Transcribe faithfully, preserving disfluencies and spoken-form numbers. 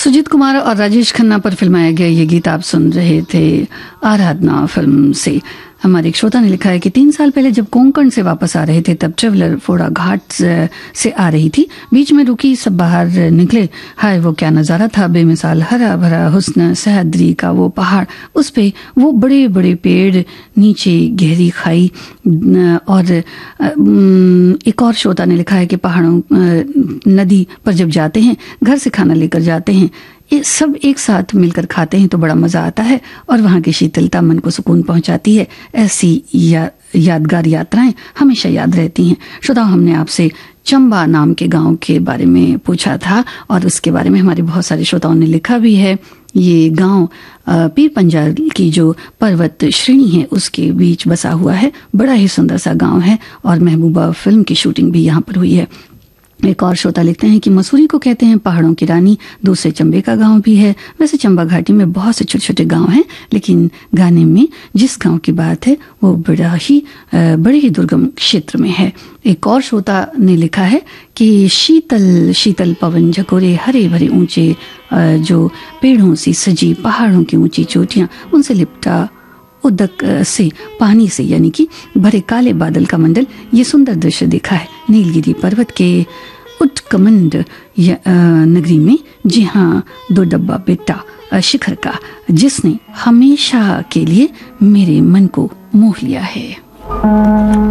सुजीत कुमार और राजेश खन्ना पर फिल्माया गया ये गीत आप सुन रहे थे आराधना फिल्म से। हमारे एक श्रोता ने लिखा है कि तीन साल पहले जब कोंकण से वापस आ रहे थे तब ट्रेवलर फोड़ा घाट से आ रही थी, बीच में रुकी, सब बाहर निकले। हाय वो क्या नजारा था, बेमिसाल हरा भरा हुस्न, सह्याद्री का वो पहाड़, उस पे वो बड़े बड़े पेड़, नीचे गहरी खाई। और एक और श्रोता ने लिखा है कि पहाड़ों नदी पर जब जाते हैं, घर से खाना लेकर जाते हैं, ये सब एक साथ मिलकर खाते हैं तो बड़ा मजा आता है और वहाँ की शीतलता मन को सुकून पहुंचाती है। ऐसी या, यादगार यात्राएं हमेशा याद रहती हैं। श्रोताओ, हमने आपसे चंबा नाम के गांव के बारे में पूछा था और उसके बारे में हमारे बहुत सारे श्रोताओं ने लिखा भी है। ये गांव पीर पंजाल की जो पर्वत श्रेणी है उसके बीच बसा हुआ है। बड़ा ही सुंदर सा गांव है और महबूबा फिल्म की शूटिंग भी यहाँ पर हुई है। एक और श्रोता लिखते हैं कि मसूरी को कहते हैं पहाड़ों की रानी, दूसरे चंबे का गांव भी है। वैसे चंबा घाटी में बहुत से छोटे छोटे गांव हैं, लेकिन गाने में जिस गांव की बात है वो बड़ा ही बड़े ही दुर्गम क्षेत्र में है। एक और श्रोता ने लिखा है कि शीतल शीतल पवन झकोरे, हरे भरे ऊंचे जो पेड़ों से सजी पहाड़ों की ऊंची चोटियां, उनसे लिपटा उदक से पानी से यानी कि भरे काले बादल का मंडल, ये सुंदर दृश्य देखा है नीलगिरी पर्वत के उत्कमंड नगरी में। जी हाँ, दो डब्बा बेटा शिखर का, जिसने हमेशा के लिए मेरे मन को मोह लिया है।